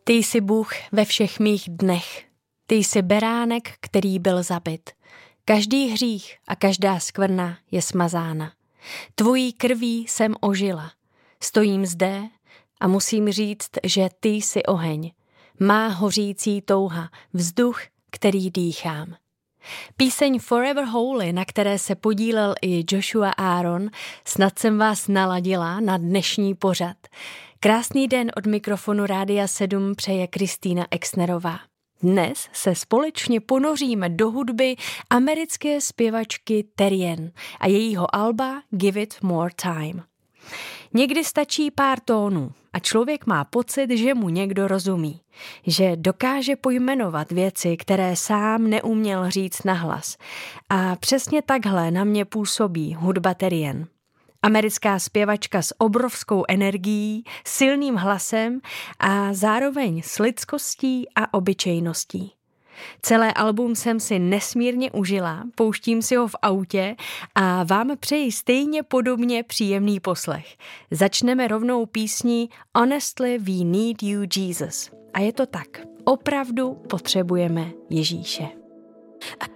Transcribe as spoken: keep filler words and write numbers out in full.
Ty jsi Bůh ve všech mých dnech. Ty jsi beránek, který byl zabit. Každý hřích a každá skvrna je smazána. Tvojí krví jsem ožila. Stojím zde a musím říct, že ty jsi oheň. Má hořící touha, vzduch, který dýchám. Píseň Forever Holy, na které se podílel i Joshua Aaron, snad jsem vás naladila na dnešní pořad. Krásný den od mikrofonu Rádia sedm přeje Kristýna Exnerová. Dnes se společně ponoříme do hudby americké zpěvačky Terrien a jejího alba Give It More Time. Někdy stačí pár tónů a člověk má pocit, že mu někdo rozumí, že dokáže pojmenovat věci, které sám neuměl říct nahlas. A přesně takhle na mě působí hudba Terrien. Americká zpěvačka s obrovskou energií, silným hlasem a zároveň s lidskostí a obyčejností. Celé album jsem si nesmírně užila, pouštím si ho v autě a vám přeji stejně podobně příjemný poslech. Začneme rovnou písní Honestly We Need You Jesus. A je to tak, opravdu potřebujeme Ježíše. I